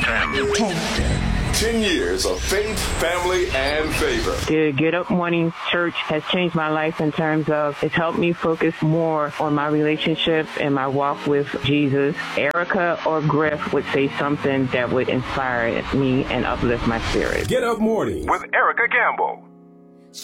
10 years of faith, family, and favor. The Get Up Morning Church has changed my life in terms of it's helped me focus more on my relationship and my walk with Jesus. Erica or Griff would say something that would inspire me and uplift my spirit. Get Up Morning with Erica Campbell.